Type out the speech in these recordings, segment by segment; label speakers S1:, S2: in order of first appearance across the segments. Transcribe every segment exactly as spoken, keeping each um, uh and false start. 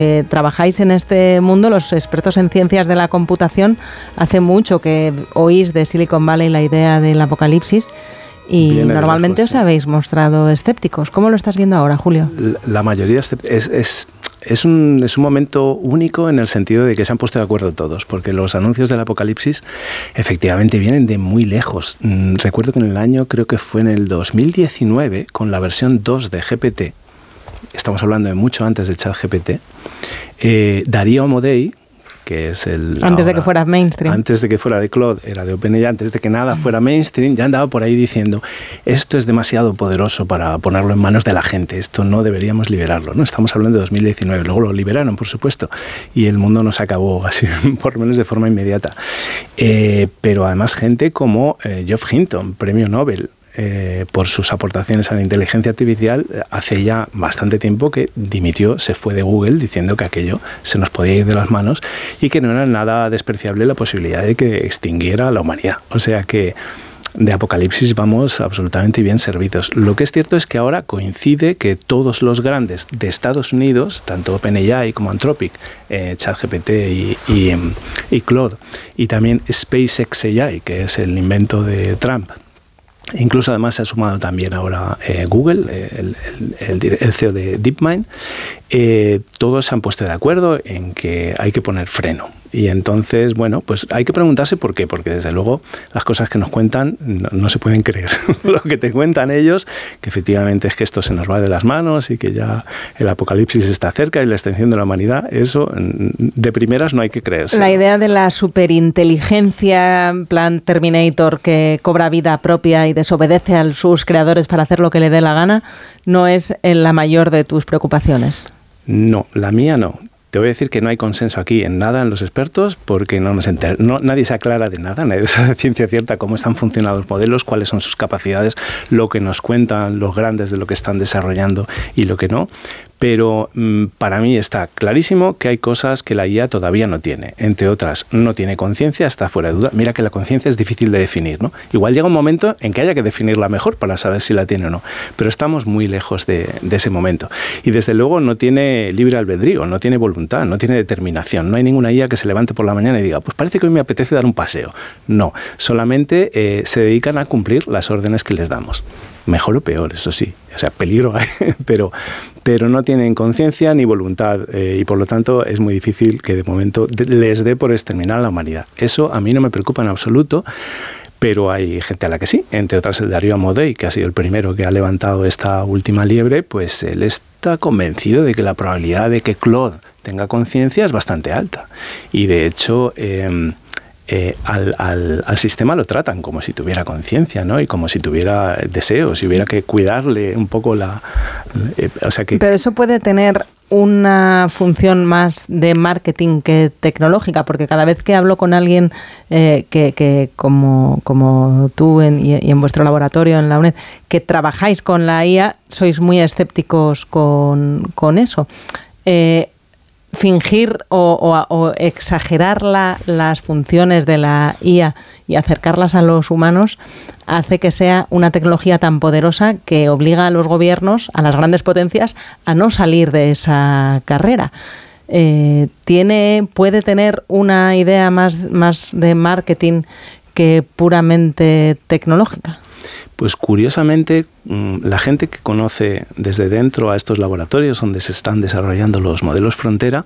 S1: Eh, trabajáis en este mundo, los expertos en ciencias de la computación, hace mucho que oís de Silicon Valley la idea del apocalipsis y Viene normalmente lejos, os sí. habéis mostrado escépticos. ¿Cómo lo estás viendo ahora, Julio?
S2: La, la mayoría es, es, es, un, es un momento único en el sentido de que se han puesto de acuerdo todos, porque los anuncios del apocalipsis efectivamente vienen de muy lejos. Mm, recuerdo que en el año, creo que fue en el dos mil diecinueve, con la versión dos de G P T, estamos hablando de mucho antes de ChatGPT, eh, Darío Amodei, que es el...
S1: Antes ahora, de que fuera mainstream.
S2: Antes de que fuera de Claude, era de OpenAI, antes de que nada fuera mainstream, ya andaba por ahí diciendo, esto es demasiado poderoso para ponerlo en manos de la gente, esto no deberíamos liberarlo, ¿no? Estamos hablando de dos mil diecinueve, luego lo liberaron, por supuesto, y el mundo nos acabó así, por lo menos de forma inmediata. Eh, pero además gente como eh, Geoff Hinton, premio Nobel, Eh, por sus aportaciones a la inteligencia artificial, hace ya bastante tiempo que dimitió, se fue de Google diciendo que aquello se nos podía ir de las manos y que no era nada despreciable la posibilidad de que extinguiera a la humanidad. O sea que de apocalipsis vamos absolutamente bien servidos. Lo que es cierto es que ahora coincide que todos los grandes de Estados Unidos, tanto OpenAI como Anthropic, eh, ChatGPT y, y, y Claude, y también SpaceX A I, que es el invento de Trump, incluso además se ha sumado también ahora eh, Google, eh, el, el, el C E O de DeepMind, eh, todos se han puesto de acuerdo en que hay que poner freno. Y entonces, bueno, pues hay que preguntarse por qué, porque desde luego las cosas que nos cuentan no, no se pueden creer. Lo que te cuentan ellos, que efectivamente es que esto se nos va de las manos y que ya el apocalipsis está cerca y la extinción de la humanidad, eso de primeras no hay que creerse.
S1: La idea de la superinteligencia, en plan Terminator, que cobra vida propia y desobedece a sus creadores para hacer lo que le dé la gana, no es la mayor de tus preocupaciones.
S2: No, la mía no. Te voy a decir que no hay consenso aquí en nada en los expertos porque no nos enter- no, nadie se aclara de nada, nadie sabe de ciencia cierta cómo están funcionando los modelos, cuáles son sus capacidades, lo que nos cuentan los grandes de lo que están desarrollando y lo que no. Pero mmm, para mí está clarísimo que hay cosas que la I A todavía no tiene. Entre otras, no tiene conciencia, está fuera de duda. Mira que la conciencia es difícil de definir, ¿no? Igual llega un momento en que haya que definirla mejor para saber si la tiene o no. Pero estamos muy lejos de, de ese momento. Y desde luego no tiene libre albedrío, no tiene voluntad, no tiene determinación. No hay ninguna I A que se levante por la mañana y diga, pues parece que hoy me apetece dar un paseo. No, solamente eh, se dedican a cumplir las órdenes que les damos. Mejor o peor, eso sí. O sea, peligro hay, pero, pero no tienen conciencia ni voluntad eh, y por lo tanto es muy difícil que de momento les dé por exterminar a la humanidad. Eso a mí no me preocupa en absoluto, pero hay gente a la que sí, entre otras el Darío Amodei, que ha sido el primero que ha levantado esta última liebre, pues él está convencido de que la probabilidad de que Claude tenga conciencia es bastante alta. Y de hecho... Eh, Eh, al, al, al sistema lo tratan como si tuviera conciencia, ¿no? Y como si tuviera deseos, y hubiera que cuidarle un poco la... Eh, o sea que...
S1: Pero eso puede tener una función más de marketing que tecnológica, porque cada vez que hablo con alguien eh, que, que como, como tú en, y en vuestro laboratorio en la UNED, que trabajáis con la I A, sois muy escépticos con, con eso. Eh, fingir o, o, o exagerar la, las funciones de la I A y acercarlas a los humanos hace que sea una tecnología tan poderosa que obliga a los gobiernos, a las grandes potencias, a no salir de esa carrera. Eh, tiene, puede tener una idea más, más de marketing que puramente tecnológica.
S2: Pues curiosamente, la gente que conoce desde dentro a estos laboratorios donde se están desarrollando los modelos frontera,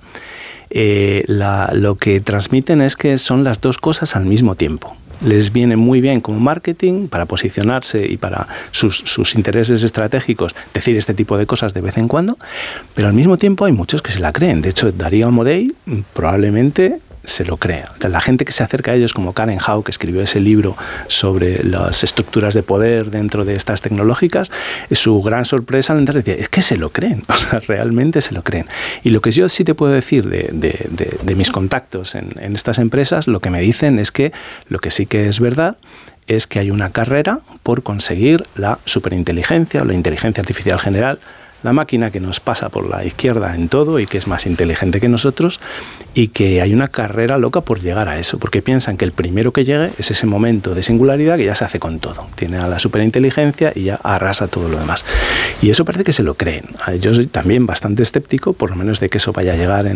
S2: eh, la, lo que transmiten es que son las dos cosas al mismo tiempo. Les viene muy bien como marketing para posicionarse y para sus, sus intereses estratégicos decir este tipo de cosas de vez en cuando, pero al mismo tiempo hay muchos que se la creen. De hecho, Darío Amodei probablemente se lo crea. O sea, la gente que se acerca a ellos, como Karen Hao, que escribió ese libro sobre las estructuras de poder dentro de estas tecnológicas, su gran sorpresa al entrar decía, es que se lo creen, o sea, realmente se lo creen. Y lo que yo sí te puedo decir de, de, de, de mis contactos en, en estas empresas, lo que me dicen es que lo que sí que es verdad es que hay una carrera por conseguir la superinteligencia o la inteligencia artificial general, la máquina que nos pasa por la izquierda en todo y que es más inteligente que nosotros, y que hay una carrera loca por llegar a eso, porque piensan que el primero que llegue es ese momento de singularidad que ya se hace con todo. Tiene a la superinteligencia y ya arrasa todo lo demás. Y eso parece que se lo creen. Yo soy también bastante escéptico, por lo menos de que eso vaya a llegar en